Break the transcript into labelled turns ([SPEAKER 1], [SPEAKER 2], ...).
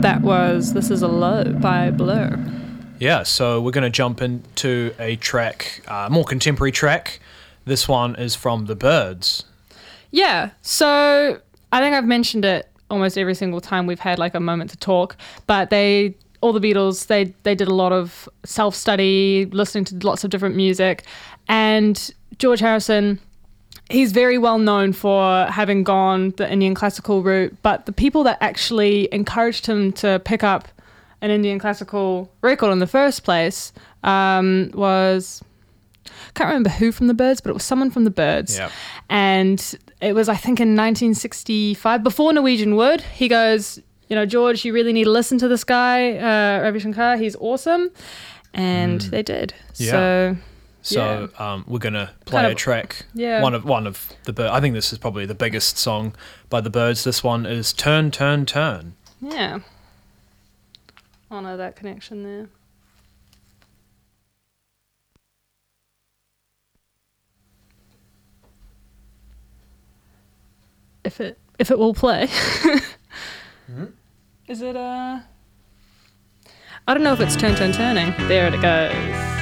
[SPEAKER 1] That was This Is a Low by Blur.
[SPEAKER 2] Yeah, so we're going to jump into a track, more contemporary track. This one is from The Byrds.
[SPEAKER 1] Yeah, so I think I've mentioned it almost every single time we've had like a moment to talk, but all the Beatles, they did a lot of self-study, listening to lots of different music, and George Harrison, he's very well known for having gone the Indian classical route, but the people that actually encouraged him to pick up an Indian classical record in the first place was, I can't remember who from the Byrds, but it was someone from the Byrds.
[SPEAKER 2] Yeah.
[SPEAKER 1] And it was, I think, in 1965, before Norwegian Wood. He goes, George, you really need to listen to this guy, Ravi Shankar. He's awesome. And they did.
[SPEAKER 2] Yeah.
[SPEAKER 1] So
[SPEAKER 2] we're going to play a track.
[SPEAKER 1] Yeah.
[SPEAKER 2] One of the Byrds. I think this is probably the biggest song by the Byrds. This one is Turn, Turn, Turn.
[SPEAKER 1] Yeah. Honour that connection there. If it will play. Is it I don't know if it's turning. There it goes.